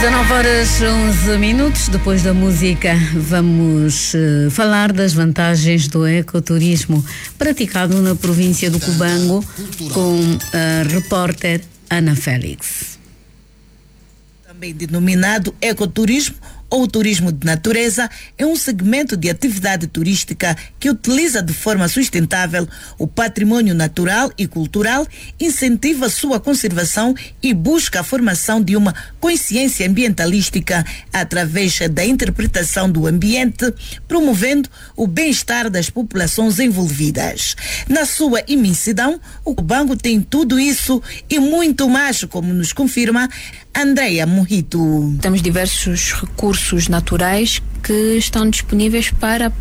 19h11. Depois da música, vamos falar das vantagens do ecoturismo praticado na província do Cubango com a repórter Ana Félix. Também denominado ecoturismo ou turismo de natureza, é um segmento de atividade turística que utiliza de forma sustentável o patrimônio natural e cultural, incentiva sua conservação e busca a formação de uma consciência ambientalística através da interpretação do ambiente, promovendo o bem-estar das populações envolvidas. Na sua imensidão, o Cubango tem tudo isso e muito mais, como nos confirma Andréia Morrito. Temos diversos recursos naturais que estão disponíveis para